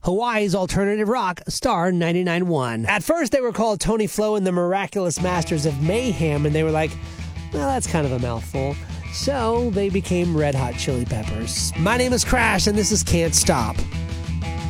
Hawaii's alternative rock, Star 99.1. At first, they were called Tony Flo and the Miraculous Masters of Mayhem, and they were like, well, that's kind of a mouthful. So they became Red Hot Chili Peppers. My name is Crash, and this is Can't Stop.